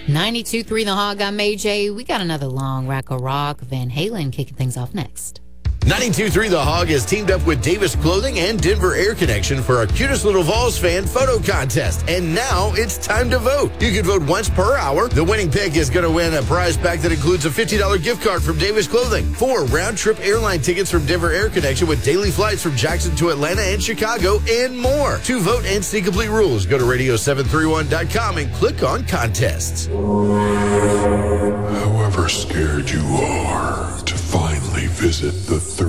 92.3 The Hog. I'm AJ. We got another long rack of rock. Van Halen kicking things off next. 92.3 The Hog has teamed up with Davis Clothing and Denver Air Connection for our Cutest Little Vols fan photo contest. And now it's time to vote. You can vote once per hour. The winning pick is going to win a prize pack that includes a $50 gift card from Davis Clothing, 4 round-trip airline tickets from Denver Air Connection with daily flights from Jackson to Atlanta and Chicago, and more. To vote and see complete rules, go to radio731.com and click on contests. However scared you are to finally visit the